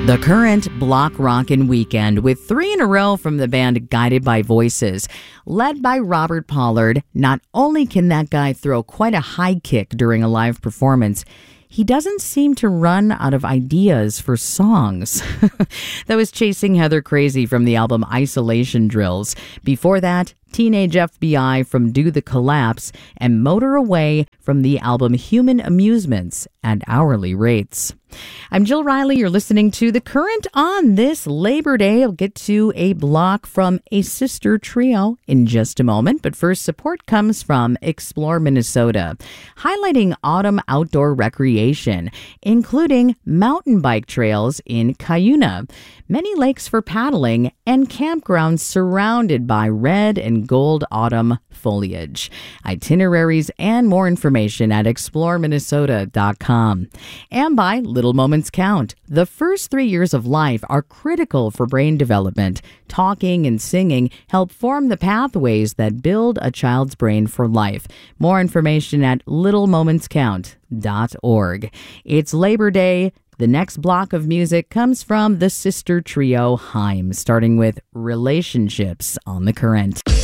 The Current Block Rockin' Weekend with 3 in a row from the band Guided by Voices. Led by Robert Pollard, not only can that guy throw quite a high kick during a live performance, he doesn't seem to run out of ideas for songs. That was Chasing Heather Crazy from the album Isolation Drills. Before that, Teenage FBI from Do the Collapse, and Motor Away from the album Human Amusements at Hourly Rates. I'm Jill Riley. You're listening to The Current on this Labor Day. I'll get to a block from a sister trio in just a moment. But first, support comes from Explore Minnesota, highlighting autumn outdoor recreation, including mountain bike trails in Cuyuna, many lakes for paddling, and campgrounds surrounded by red and gold autumn foliage. Itineraries and more information at exploreminnesota.com. And by Little Moments Count. The first 3 years of life are critical for brain development. Talking and singing help form the pathways that build a child's brain for life. More information at littlemomentscount.org. It's Labor Day. The next block of music comes from the sister trio Haim, starting with Relationships on The Current.